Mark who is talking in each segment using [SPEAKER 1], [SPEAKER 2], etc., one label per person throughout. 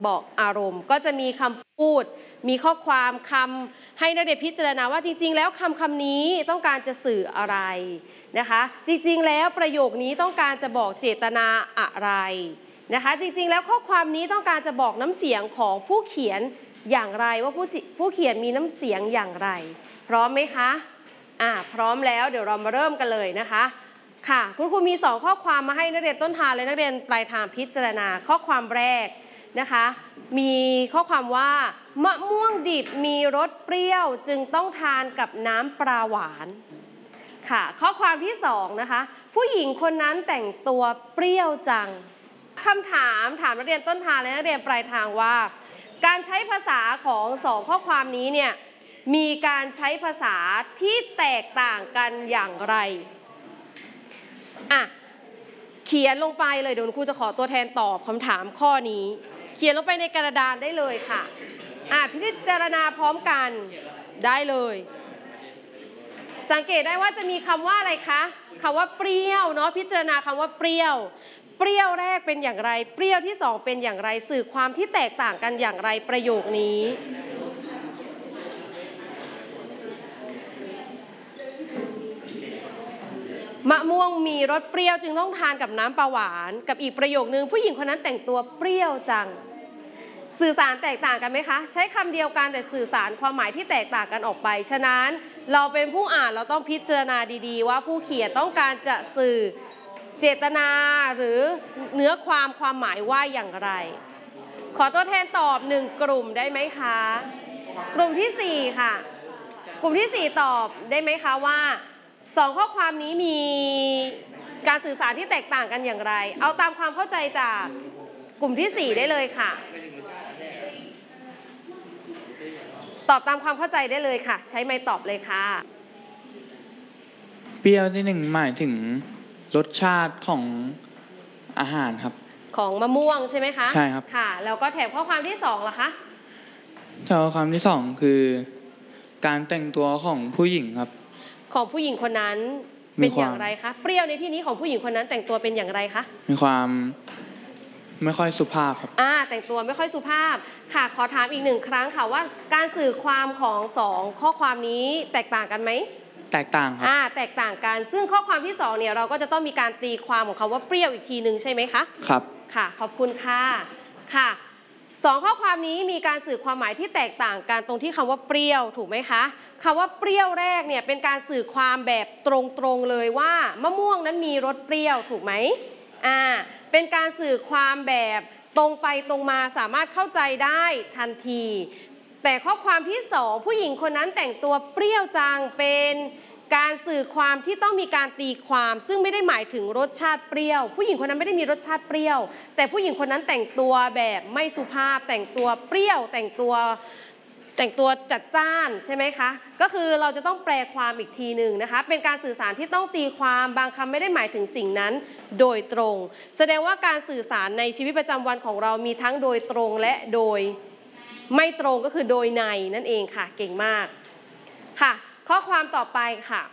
[SPEAKER 1] บอกอารมณ์ก็จะมีคำพูดมีข้อความคำให้นักเรียนพิจารณาว่าจริงๆแล้วคำนี้ต้องการจะสื่ออะไรนะคะจริงๆแล้วประโยคนี้ต้องการจะบอกเจตนาอะไรนะคะจริงๆแล้วข้อความนี้ต้องการจะบอกน้ำเสียงของผู้เขียนอย่างไรว่าผู้เขียนมีน้ำเสียงอย่างไรพร้อมไหมคะพร้อมแล้วเดี๋ยวเรามาเริ่มกันเลยนะคะค่ะคุณครูมี2ข้อความมาให้นักเรียนต้นทางและนักเรียนปลายทางพิจารณาข้อความแรกนะคะมีข้อความว่ามะม่วงดิบมีรสเปรี้ยวจึงต้องทานกับน้ำปลาหวานค่ะข้อความที่2นะคะผู้หญิงคนนั้นแต่งตัวเปรี้ยวจังคำถามนักเรียนต้นทางและนักเรียนปลายทางว่าการใช้ภาษาของ2ข้อความนี้เนี่ยมีการใช้ภาษาที่แตกต่างกันอย่างไรเขียนลงไปเลยเดี๋ยวครูจะขอตัวแทนตอบคำถามข้อนี้เขียนลงไปในกระดานได้เลยค่ะพิจารณาพร้อมกันได้เลยสังเกตได้ว่าจะมีคำว่าอะไรคะคำว่าเปรี้ยวเนาะพิจารณาคำว่าเปรี้ยวแรกเป็นอย่างไรเปรี้ยวที่2เป็นอย่างไรสื่อความที่แตกต่างกันอย่างไรประโยคนี้มะม่วงมีรสเปรี้ยวจึงต้องทานกับน้ำปลาหวานกับอีกประโยคนึงผู้หญิงคนนั้นแต่งตัวเปรี้ยวจังสื่อสารแตกต่างกันไหมคะใช้คำเดียวกันแต่สื่อสารความหมายที่แตกต่างกันออกไปฉะนั้นเราเป็นผู้อ่านเราต้องพิจารณาดีๆว่าผู้เขียนต้องการจะสื่อเจตนาหรือเนื้อความหมายว่าอย่างไรขอตัวแทนตอบ1กลุ่มได้ไหมคะกลุ่มที่4ค่ะกลุ่มที่4ตอบได้ไหมคะว่า2ข้อความนี้มีการสื่อสารที่แตกต่างกันอย่างไรเอาตามความเข้าใจจากกลุ่มที่4ได้เลยค่ะตอบตามความเข้าใจได้เลยค่ะใช้ไมค์ตอบเลยค่ะ
[SPEAKER 2] เปรี้ยวที่1หมายถึงรสชาติของอาหารครับ
[SPEAKER 1] ของมะม่วงใช่ไหมคะ
[SPEAKER 2] ใช่ครับ
[SPEAKER 1] ค่ะแล้วก็แถมข้อความที่2ล่ะคะ
[SPEAKER 2] ข้อความที่2คือการแต่งตัวของผู้หญิงครับ
[SPEAKER 1] ของผู้หญิงคนนั้นเป็นอย่างไรคะเปรี้ยวในที่นี้ของผู้หญิงคนนั้นแต่งตัวเป็นอย่างไรคะ
[SPEAKER 2] มีความไม่ค่อยสุภาพครับ
[SPEAKER 1] แต่งตัวไม่ค่อยสุภาพค่ะขอถามอีก1ครั้งค่ะว่าการสื่อความของ2ข้อความนี้แตกต่างกันไหม
[SPEAKER 2] แตกต่างครับ
[SPEAKER 1] แตกต่างกันซึ่งข้อความที่2เนี่ยเราก็จะต้องมีการตีความของคำว่าเปรี้ยวอีกทีนึงใช่ไหมคะ
[SPEAKER 2] ครับ
[SPEAKER 1] ค่ะขอบคุณค่ะ2ข้อความนี้มีการสื่อความหมายที่แตกต่างกันตรงที่คำว่าเปรี้ยวถูกไหมคะคำว่าเปรี้ยวแรกเนี่ยเป็นการสื่อความแบบตรงๆเลยว่ามะม่วงนั้นมีรสเปรี้ยวถูกไหมเป็นการสื่อความแบบตรงไปตรงมาสามารถเข้าใจได้ทันทีแต่ข้อความที่2ผู้หญิงคนนั้นแต่งตัวเปรี้ยวจังเป็นการสื่อความที่ต้องมีการตีความซึ่งไม่ได้หมายถึงรสชาติเปรี้ยวผู้หญิงคนนั้นไม่ได้มีรสชาติเปรี้ยวแต่ผู้หญิงคนนั้นแต่งตัวแบบไม่สุภาพแต่งตัวเปรี้ยวแต่งตัวจัดจ้านใช่ไหมคะก็คือเราจะต้องแปลความอีกทีหนึ่งนะคะเป็นการสื่อสารที่ต้องตีความบางคำไม่ได้หมายถึงสิ่งนั้นโดยตรงแสดงว่าการสื่อสารในชีวิตประจำวันของเรามีทั้งโดยตรงและโดยไม่ตรงก็คือโดยในนั่นเองค่ะเก่งมากค่ะข้อความต่อไปค่ะ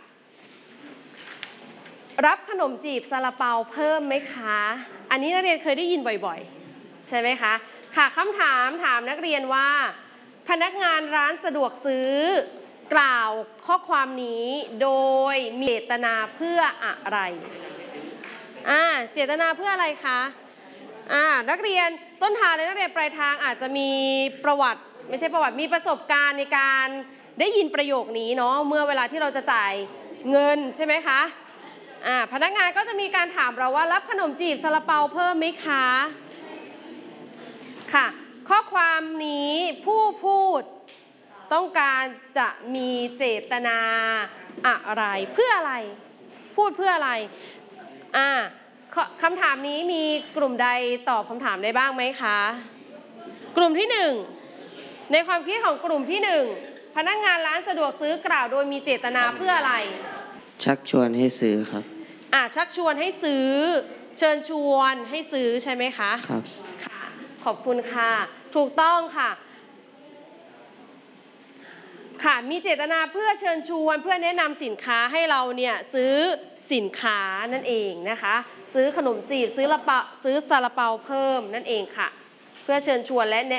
[SPEAKER 1] รับขนมจีบซาลาเปาเพิ่มไหมคะอันนี้นักเรียนเคยได้ยินบ่อยๆใช่ไหมคะค่ะคำถามนักเรียนว่าพนักงานร้านสะดวกซื้อกล่าวข้อความนี้โดยมีเจตนาเพื่ออะไรเจตนาเพื่ออะไรคะนักเรียนต้นทางและนักเรียนปลายทางอาจจะมีประวัติไม่ใช่ประวัติมีประสบการณ์ในการได้ยินประโยคนี้เนาะเมื่อเวลาที่เราจะจ่ายเงินใช่ไหมคะพนักงานก็จะมีการถามเราว่ารับขนมจีบซาลาเปาเพิ่มไหมคะค่ะข้อความนี้ผู้พูดต้องการจะมีเจตนาอะไรเพื่ออะไรพูดเพื่ออะไรคำถามนี้มีกลุ่มใดตอบคำถามได้บ้างไหมคะกลุ่มที่1ในความคิดของกลุ่มที่1พนักงานร้านสะดวกซื้อกล่าวโดยมีเจตนาเพื่ออะไร
[SPEAKER 3] ชักชวนให้ซื้อครับ
[SPEAKER 1] ชักชวนให้ซื้อเชิญชวนให้ซื้อใช่ไหมคะ
[SPEAKER 3] ครับ
[SPEAKER 1] ค่ะขอบคุณค่ะถูกต้องค่ะมีเจตนาเพื่อเชิญชวนเพื่อแนะนำสินค้าให้เราเนี่ยซื้อสินค้านั่นเองนะคะซื้อขนมจีบซื้อซาลาเปาเพิ่มนั่นเองค่ะพื่อเชิญชวนและแนะ